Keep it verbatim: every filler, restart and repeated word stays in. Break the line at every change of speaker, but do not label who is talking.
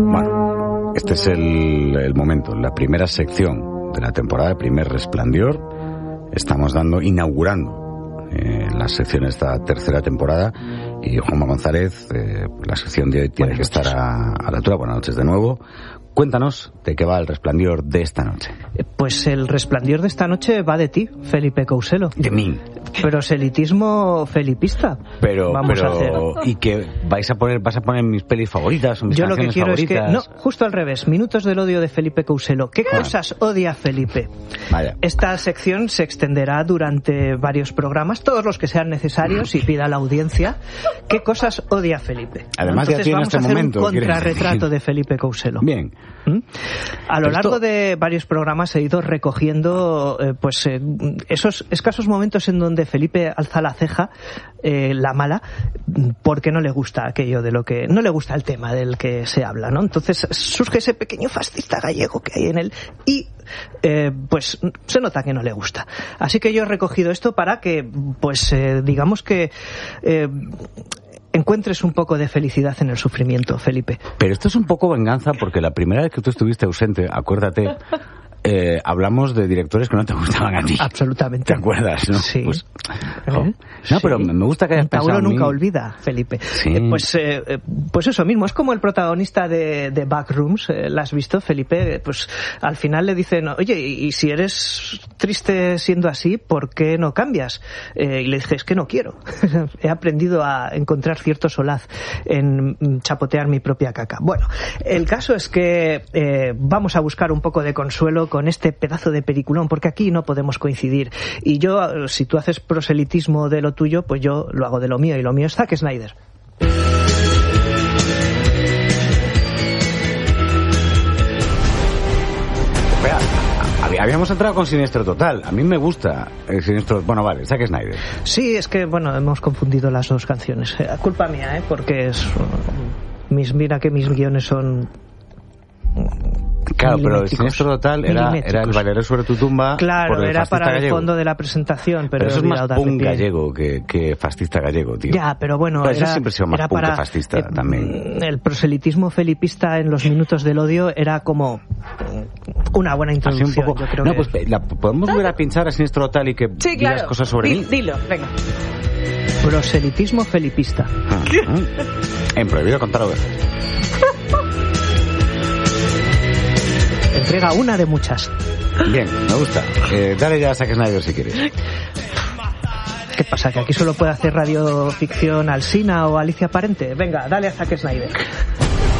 Bueno, este es el, el momento, la primera sección de la temporada, el primer Resplandor. Estamos dando, inaugurando eh, la sección de esta tercera temporada. Y Juanma González, eh, la sección de hoy tiene que estar a, a la altura. Buenas noches de nuevo. Cuéntanos de qué va el Resplandor de esta noche.
Pues el Resplandor de esta noche va de ti, Felipe Couselo.
De mí.
Proselitismo felipista.
Pero,
Vamos
pero,
a hacer.
¿y que vais a poner, vas a poner mis pelis favoritas o mis
Yo lo que
canciones
quiero
favoritas?
es que, no, justo al revés, minutos del odio de Felipe Couselo. ¿Qué
Ah.
cosas odia Felipe?
Vaya.
Esta sección se extenderá durante varios programas, todos los que sean necesarios y pida a la audiencia. ¿Qué cosas odia Felipe?
Además, ya
Entonces
tiene
vamos
este
a hacer
momento,
un
¿quieres
contrarretrato
decir?
de Felipe Couselo.
Bien.
¿Mm? A lo
Pero
largo
esto-
de varios programas he ido recogiendo eh, pues eh, esos escasos momentos en donde Felipe alza la ceja, eh, la mala, porque no le gusta aquello de lo que no le gusta el tema del que se habla, ¿no? Entonces surge ese pequeño fascista gallego que hay en él y eh, pues se nota que no le gusta. Así que yo he recogido esto para que pues eh, digamos que eh, encuentres un poco de felicidad en el sufrimiento, Felipe.
Pero esto es un poco venganza porque la primera vez que tú estuviste ausente, acuérdate, eh, hablamos de directores que no te gustaban a ti.
Absolutamente.
¿Te acuerdas, no?
Sí.
Pues,
¿Eh?
jo. No, pero
Sí.
me gusta que hayas
Un Tauro
pensado en mí.
nunca olvida, Felipe.
Sí.
Eh, pues, eh, eh, pues eso mismo, es como el protagonista de, de Backrooms, eh, ¿la has visto, Felipe? Pues al final le dicen, oye, y, y si eres triste siendo así, ¿por qué no cambias? Eh, y le dije, es que no quiero. He aprendido a encontrar cierto solaz en mm, chapotear mi propia caca. Bueno, el caso es que eh, vamos a buscar un poco de consuelo con este pedazo de peliculón, porque aquí no podemos coincidir. Y yo, si tú haces proselitismo de lo tuyo, pues yo lo hago de lo mío, y lo mío es Zack Snyder.
Espera, hab- habíamos entrado con Siniestro Total. A mí me gusta el Siniestro... Bueno, vale, Zack Snyder.
Sí, es que, bueno, hemos confundido las dos canciones. Eh, culpa mía, ¿eh? Porque es... uh, mis, mira que mis guiones son...
Claro, pero el
milimétricos.
Siniestro Total era,
Milimétricos.
era el bailero sobre tu tumba.
Claro,
por el
era
fascista
para el
gallego.
fondo de la presentación, pero,
Pero eso
he
es más
olvidado darle
punk
pie.
gallego que, que fascista gallego, tío.
Ya, pero bueno,
Pero eso
era,
siempre ha sido más
era
punk que
para,
fascista
eh,
también.
El proselitismo felipista en los minutos del odio era como una buena
Así
introducción.
un poco...
Yo creo
No,
que...
pues la, podemos volver a pinchar a Siniestro Total y que
Sí,
digas
claro.
cosas sobre
Di-
mí.
Dilo, venga.
Proselitismo felipista.
Ah, ah. En Prohibido Contar Ovejas.
Entrega una de muchas.
Bien, me gusta. Eh, dale ya a Zack Snyder si quieres.
¿Qué pasa? ¿Que aquí solo puede hacer radioficción Alsina o Alicia Parente? Venga, dale a Zack Snyder.